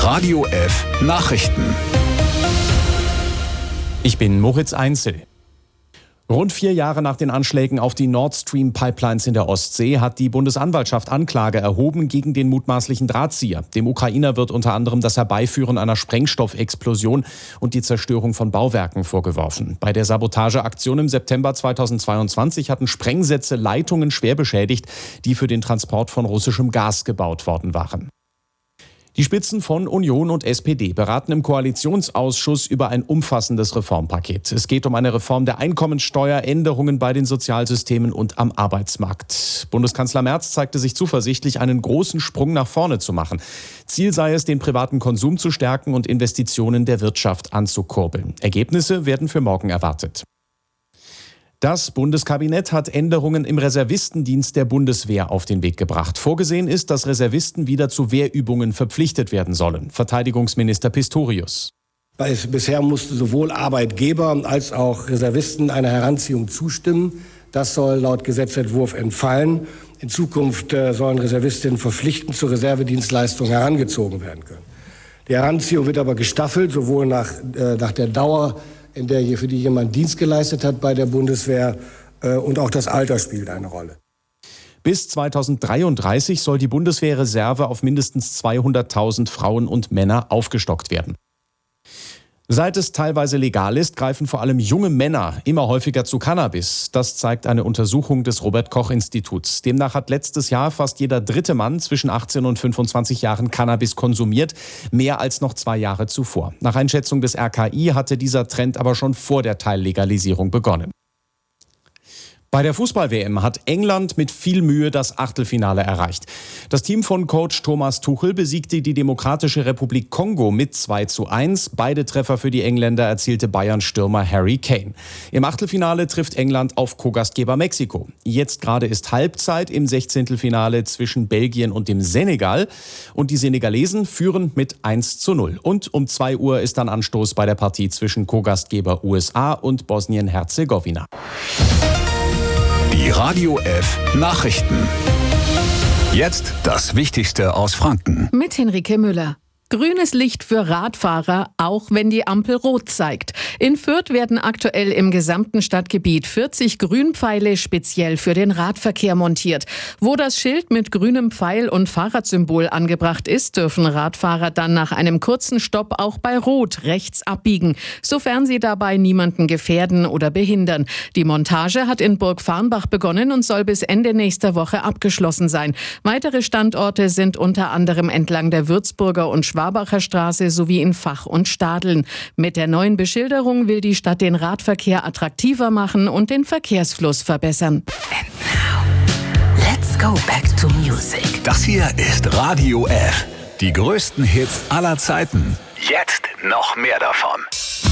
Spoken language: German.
Radio F Nachrichten. Ich bin Moritz Einzel. Rund 4 Jahre nach den Anschlägen auf die Nord Stream Pipelines in der Ostsee hat die Bundesanwaltschaft Anklage erhoben gegen den mutmaßlichen Drahtzieher. Dem Ukrainer wird unter anderem das Herbeiführen einer Sprengstoffexplosion und die Zerstörung von Bauwerken vorgeworfen. Bei der Sabotageaktion im September 2022 hatten Sprengsätze Leitungen schwer beschädigt, die für den Transport von russischem Gas gebaut worden waren. Die Spitzen von Union und SPD beraten im Koalitionsausschuss über ein umfassendes Reformpaket. Es geht um eine Reform der Einkommensteuer, Änderungen bei den Sozialsystemen und am Arbeitsmarkt. Bundeskanzler Merz zeigte sich zuversichtlich, einen großen Sprung nach vorne zu machen. Ziel sei es, den privaten Konsum zu stärken und Investitionen der Wirtschaft anzukurbeln. Ergebnisse werden für morgen erwartet. Das Bundeskabinett hat Änderungen im Reservistendienst der Bundeswehr auf den Weg gebracht. Vorgesehen ist, dass Reservisten wieder zu Wehrübungen verpflichtet werden sollen. Verteidigungsminister Pistorius. Bisher mussten sowohl Arbeitgeber als auch Reservisten einer Heranziehung zustimmen. Das soll laut Gesetzentwurf entfallen. In Zukunft sollen Reservistinnen verpflichtend zur Reservedienstleistung herangezogen werden können. Die Heranziehung wird aber gestaffelt, sowohl nach der Dauer, für die jemand Dienst geleistet hat bei der Bundeswehr, und auch das Alter spielt eine Rolle. Bis 2033 soll die Bundeswehrreserve auf mindestens 200.000 Frauen und Männer aufgestockt werden. Seit es teilweise legal ist, greifen vor allem junge Männer immer häufiger zu Cannabis. Das zeigt eine Untersuchung des Robert-Koch-Instituts. Demnach hat letztes Jahr fast jeder 3. Mann zwischen 18 und 25 Jahren Cannabis konsumiert, mehr als noch 2 Jahre zuvor. Nach Einschätzung des RKI hatte dieser Trend aber schon vor der Teillegalisierung begonnen. Bei der Fußball-WM hat England mit viel Mühe das Achtelfinale erreicht. Das Team von Coach Thomas Tuchel besiegte die Demokratische Republik Kongo mit 2:1. Beide Treffer für die Engländer erzielte Bayern-Stürmer Harry Kane. Im Achtelfinale trifft England auf Co-Gastgeber Mexiko. Jetzt gerade ist Halbzeit im 16. zwischen Belgien und dem Senegal. Und die Senegalesen führen mit 1:0. Und um 2 Uhr ist dann Anstoß bei der Partie zwischen Co-Gastgeber USA und Bosnien-Herzegowina. Die Radio F Nachrichten. Jetzt das Wichtigste aus Franken. Mit Henrike Müller. Grünes Licht für Radfahrer, auch wenn die Ampel rot zeigt. In Fürth werden aktuell im gesamten Stadtgebiet 40 Grünpfeile speziell für den Radverkehr montiert. Wo das Schild mit grünem Pfeil und Fahrradsymbol angebracht ist, dürfen Radfahrer dann nach einem kurzen Stopp auch bei Rot rechts abbiegen, sofern sie dabei niemanden gefährden oder behindern. Die Montage hat in Burg Farnbach begonnen und soll bis Ende nächster Woche abgeschlossen sein. Weitere Standorte sind unter anderem entlang der Würzburger und Schwabacher Straße sowie in Vach und Stadeln. Mit der neuen Beschilderung will die Stadt den Radverkehr attraktiver machen und den Verkehrsfluss verbessern. And now, let's go back to music. Das hier ist Radio F. Die größten Hits aller Zeiten. Jetzt noch mehr davon.